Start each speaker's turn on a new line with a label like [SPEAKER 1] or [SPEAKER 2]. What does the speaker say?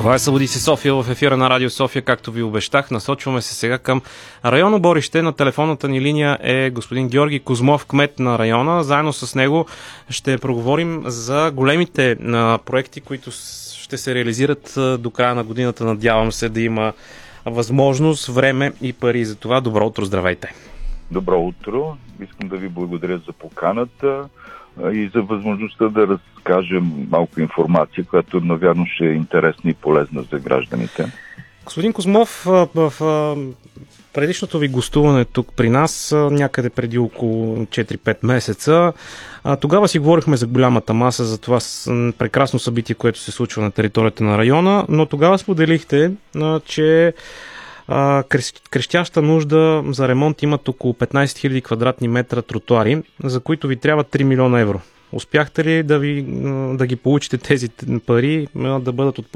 [SPEAKER 1] Това е Събуди се София в ефира на Радио София, както ви обещах. Насочваме се сега към район Оборище. На телефонната ни линия е господин Георги Козмов, кмет на района. Заедно с него ще проговорим за големите проекти, които ще се реализират до края на годината. Надявам се да има възможност, време и пари за това. Добро утро, здравейте!
[SPEAKER 2] Добро утро! Искам да ви благодаря за поканата и за възможността да разкажем малко информация, която навярно ще е интересна и полезна за гражданите.
[SPEAKER 1] Господин Козмов, в предишното ви гостуване тук при нас, някъде преди около 4-5 месеца, тогава си говорихме за голямата маса, за това прекрасно събитие, което се случва на територията на района, но тогава споделихте, че крещяща нужда за ремонт имат около 15 000 квадратни метра тротуари, за които ви трябва 3 милиона евро. Успяхте ли да ги получите тези пари, да бъдат